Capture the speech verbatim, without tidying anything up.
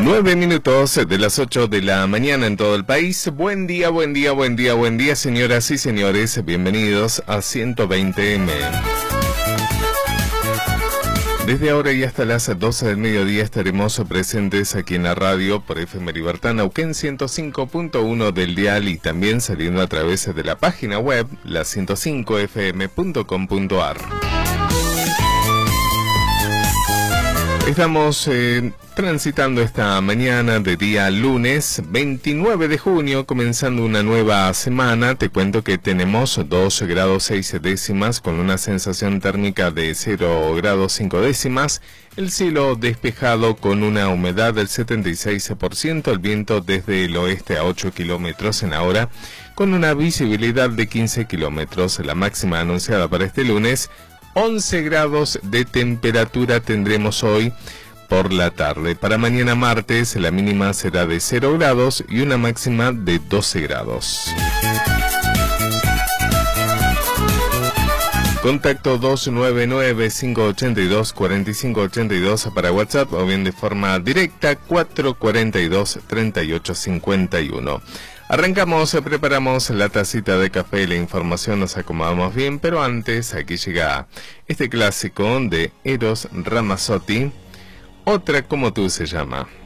Nueve minutos de las ocho de la mañana en todo el país. Buen día, buen día, buen día, buen día, señoras y señores. Bienvenidos a ciento veinte eme. Desde ahora y hasta las doce del mediodía estaremos presentes aquí en la radio por F M Libertad Neuquén ciento cinco punto uno del dial y también saliendo a través de la página web la ciento cinco efe eme punto com punto ar. Estamos eh, transitando esta mañana de día lunes veintinueve de junio, comenzando una nueva semana. Te cuento que tenemos dos grados seis décimas con una sensación térmica de cero grados cinco décimas. El cielo despejado con una humedad del setenta y seis por ciento, el viento desde el oeste a ocho kilómetros en la hora, con una visibilidad de quince kilómetros. La máxima anunciada para este lunes, once grados de temperatura tendremos hoy por la tarde. Para mañana martes la mínima será de cero grados y una máxima de doce grados. Contacto dos nueve nueve, cinco ocho dos, cuatro cinco ocho dos para WhatsApp o bien de forma directa cuatro cuatro dos, tres ocho cinco uno. Arrancamos, preparamos la tacita de café y la información, nos acomodamos bien, pero antes aquí llega este clásico de Eros Ramazzotti, Otra como tú se llama.